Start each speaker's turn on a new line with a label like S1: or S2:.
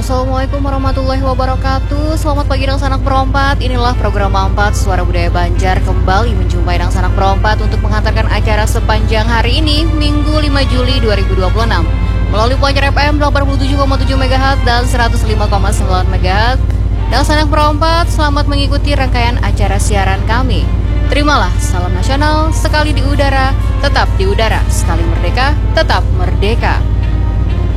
S1: Assalamualaikum warahmatullahi wabarakatuh. Selamat pagi Dang Sanak Perompat. Inilah program 4 Suara Budaya Banjar kembali menjumpai Dang Sanak Perompat untuk menghantarkan acara sepanjang hari ini, Minggu 5 Juli 2026. Melalui Banjar FM 87,7 MHz dan 105,9 MHz. Dang Sanak Perompat, selamat mengikuti rangkaian acara siaran kami. Terimalah salam nasional, sekali di udara, tetap di udara, sekali merdeka, tetap merdeka.